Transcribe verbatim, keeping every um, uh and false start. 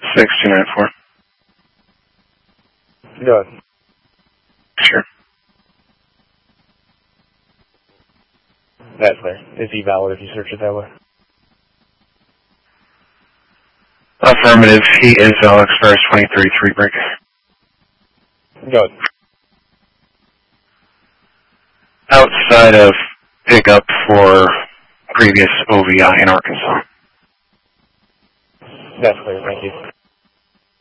six two nine four. Go ahead. Sure. That's clear. Is he valid if you search it that way? Affirmative. He is valid. Expires twenty-three three break. Go ahead. Outside of pickup for previous O V I in Arkansas. That's clear. Thank you.